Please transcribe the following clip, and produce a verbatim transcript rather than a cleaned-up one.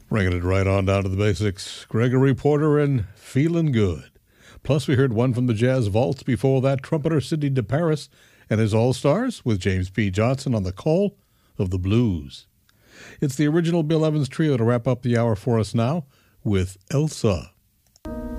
Bringing it right on down to the basics. Gregory Porter and Feeling Good. Plus, we heard one from the Jazz Vaults. Before that, trumpeter Sidney DeParis and his All-Stars with James P. Johnson on the Call of the Blues. It's the original Bill Evans Trio to wrap up the hour for us now with Elsa.